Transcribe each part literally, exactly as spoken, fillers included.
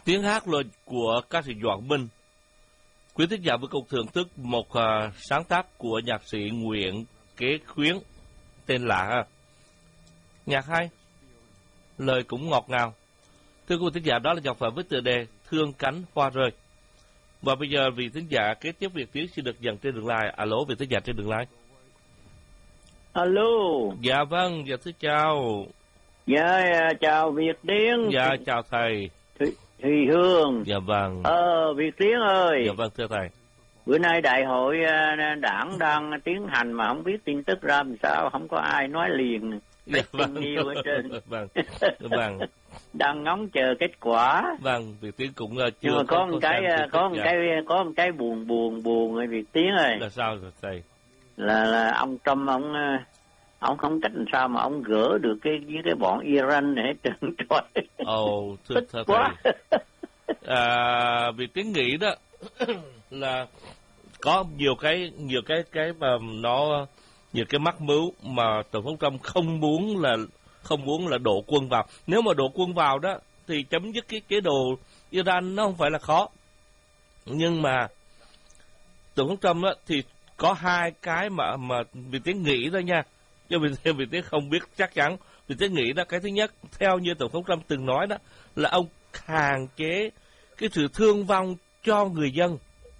Tiếng hát là của ca sĩ Doãn Minh. Quý thính giả vừa cùng thưởng thức một uh, sáng tác của nhạc sĩ Nguyễn Kế Khuyến, tên lạ ha. Nhạc hay, lời cũng ngọt ngào. Thưa quý thính giả, đó là nhạc phẩm với tựa đề Thương Cánh Hoa Rơi. Và bây giờ vị thính giả kế tiếp Việt Tiến xin được dần trên đường line. Alo, vị thính giả trên đường line. Alo. Dạ vâng, dạ thưa chào. Dạ, chào Việt Tiến. Dạ, chào thầy. Thùy, Thùy Hương. Dạ vâng. Ờ, Việt Tiến ơi. Dạ vâng, thưa thầy. Bữa nay đại hội đảng đang tiến hành mà không biết tin tức ra làm sao, không có ai nói liền. Dạ vâng. Nhiều ở trên. Vâng, vâng. Đang ngóng chờ kết quả. Vâng, Việt Tiến cũng uh, chưa Nhưng mà có, có một cái có một dạ. cái có một cái buồn buồn buồn ơi Việt Tiến ơi. Là sao rồi thầy? Là là ông Trump ông ông không cách làm sao mà ông gỡ được cái với cái bọn Iran này hết trơn trời. Ồ, thưa, thưa thầy. À, Việt Tiến nghĩ đó là có nhiều cái nhiều cái cái mà nó nhiều cái mắc mưu mà tổng thống Trump không muốn là không muốn là đổ quân vào. Nếu mà đổ quân vào đó thì chấm dứt cái chế độ Iran nó không phải là khó. Nhưng mà tổng thống Trump đó, thì có hai cái mà mà Việt Tiến nghĩ thôi nha. Cho Việt, Việt Tiến không biết chắc chắn. Việt Tiến nghĩ đó, cái thứ nhất, theo như tổng thống Trump từng nói đó, là ông hạn chế cái sự thương vong cho người dân.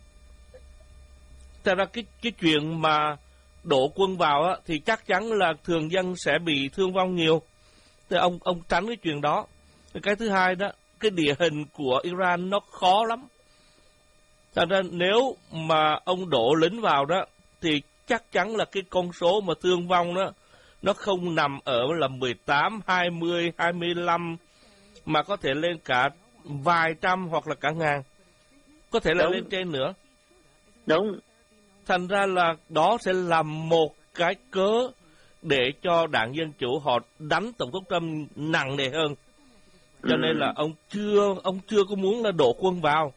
Thật ra cái cái chuyện mà đổ quân vào á, thì chắc chắn là thường dân sẽ bị thương vong nhiều. Thì ông ông tránh cái chuyện đó. Cái thứ hai đó, cái địa hình của Iran nó khó lắm. Thật ra nếu mà ông đổ lính vào đó thì chắc chắn là cái con số mà thương vong đó nó không nằm ở là mười tám, hai mươi, hai mươi lăm mà có thể lên cả vài trăm hoặc là cả ngàn. Có thể là Đúng. lên trên nữa. Đúng. Thành ra là đó sẽ là một cái cớ để cho đảng Dân Chủ họ đánh tổng thống Trump nặng nề hơn. Cho Ừ. nên là ông chưa ông chưa có muốn là đổ quân vào.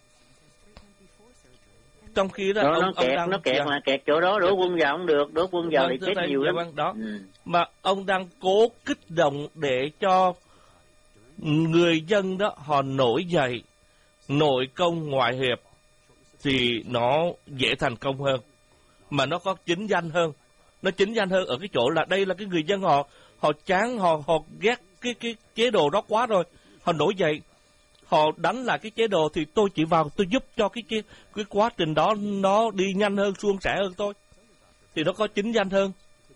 Trong khi đó, đó ông, nó ông kẹt đang nó kẹt là kẹt chỗ đó, đổ quân vào không được, đổ quân vào Vâng, thì chết thầy, nhiều dạ lắm. vâng, đó. Ừ. Mà ông đang cố kích động để cho người dân đó họ nổi dậy, nội công ngoại hiệp thì nó dễ thành công hơn, mà nó có chính danh hơn. Nó chính danh hơn ở cái chỗ là đây là cái người dân họ họ chán, họ họ ghét cái cái chế độ đó quá rồi, họ nổi dậy, họ đánh lại cái chế độ thì tôi chỉ vào tôi giúp cho cái cái cái quá trình đó nó đi nhanh hơn, suôn sẻ hơn thôi, thì nó có chính danh hơn.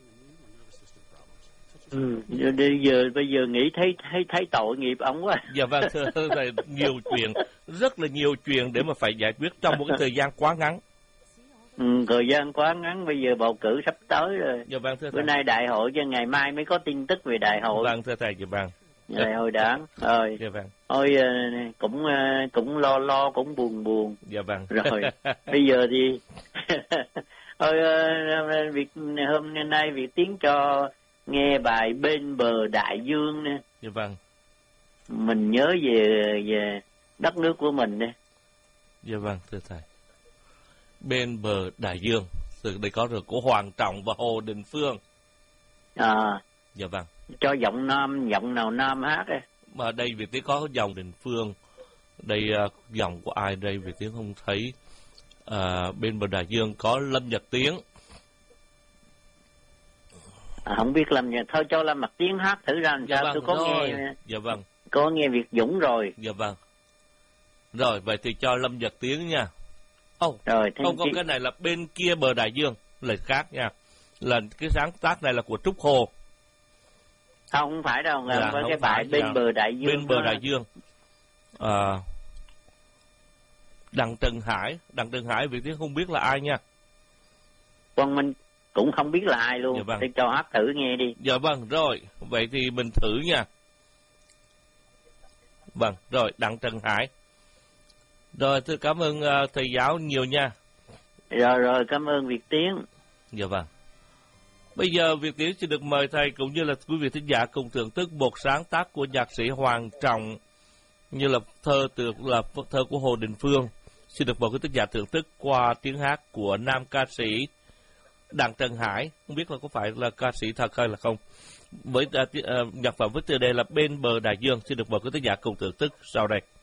Ừ. Bây giờ bây giờ nghĩ thấy thấy thấy tội nghiệp ông quá. Dạ vâng, thưa thầy, nhiều chuyện, rất là nhiều chuyện để mà phải giải quyết trong một cái thời gian quá ngắn. Ừ, thời gian quá ngắn, bây giờ bầu cử sắp tới rồi. Dạ vâng, thưa Bữa thầy. nay đại hội cho ngày mai mới có tin tức về đại hội. Vâng, thưa thầy, dạ vâng. Đại hội đảng. Rồi. Dạ vâng. Ôi cũng cũng lo lo cũng buồn buồn. Dạ vâng. Rồi. Bây giờ thì ôi việc hôm nay Việt Tiến cho nghe bài Bên Bờ Đại Dương nè. Dạ vâng. Mình nhớ về về đất nước của mình nè. Dạ vâng, thưa thầy. Bên Bờ Đại Dương, từ đây có được của Hoàng Trọng và Hồ Đình Phương. À. Dạ vâng. Cho giọng nam, giọng nào nam hát ấy. Mà đây Việt Tiến có dòng Đình Phương. Đây uh, dòng của ai đây Việt Tiến không thấy. Uh, Bên Bờ Đại Dương có Lâm Nhật Tiến. À, không biết làm gì, thôi cho Lâm Nhật Tiến hát thử ra làm Dạ sao. vâng, Tôi có rồi. nghe. Dạ vâng. Có nghe Việt Dũng rồi. Dạ vâng. Rồi, vậy thì cho Lâm Nhật Tiến nha. Oh, rồi, không có chị... cái này là Bên Kia Bờ Đại Dương, lời khác nha. Là cái sáng tác này là của Trúc Hồ. Không, không phải đâu, dạ, có cái bài dạ. Bên Bờ Đại Dương. Bên Bờ Đại Dương. À, Đặng Trần Hải, Đặng Trần Hải Việt Tiến không biết là ai nha. Quang Minh cũng không biết là ai luôn. Dạ vâng. Để cho hát thử nghe đi. Dạ vâng, rồi, vậy thì mình thử nha. Vâng, rồi, Đặng Trần Hải. Rồi, tôi cảm ơn uh, thầy giáo nhiều nha. Rồi, rồi, cảm ơn Việt Tiến. Dạ vâng. Bây giờ Việt Tiến xin được mời thầy cũng như là quý vị thính giả cùng thưởng thức một sáng tác của nhạc sĩ Hoàng Trọng, như là thơ từ là thơ của Hồ Đình Phương. Xin được mời quý thính giả thưởng thức qua tiếng hát của nam ca sĩ Đặng Trần Hải. Không biết là có phải là ca sĩ thật hay là không. Với uh, nhạc phẩm với tựa đề là Bên Bờ Đại Dương. Xin được mời quý thính giả cùng thưởng thức sau đây.